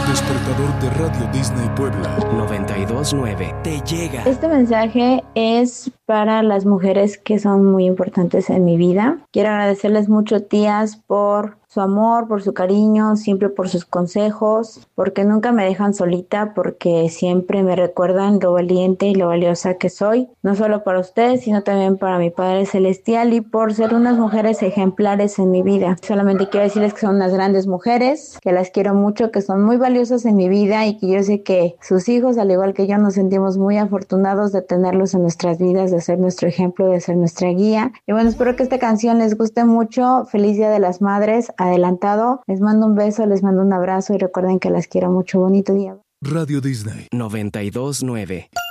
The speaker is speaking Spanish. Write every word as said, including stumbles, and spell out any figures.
despertador de Radio Disney Puebla noventa y dos punto nueve te llega. Este mensaje es para las mujeres que son muy importantes en mi vida. Quiero agradecerles mucho, tías, por su amor, por su cariño, siempre por sus consejos, porque nunca me dejan solita, porque siempre me recuerdan lo valiente y lo valiosa que soy, no solo para ustedes, sino también para mi Padre Celestial y por ser unas mujeres ejemplares en mi vida. Solamente quiero decirles que son unas grandes mujeres, que las quiero mucho, que son muy valiosas en mi vida y que yo sé que sus hijos, al igual que yo, nos sentimos muy afortunados de tenerlos en nuestras vidas, de ser nuestro ejemplo, de ser nuestra guía. Y bueno, espero que esta canción les guste mucho. Feliz Día de las Madres adelantado. Les mando un beso, les mando un abrazo y recuerden que las quiero mucho. Bonito día. Radio Disney noventa y dos punto nueve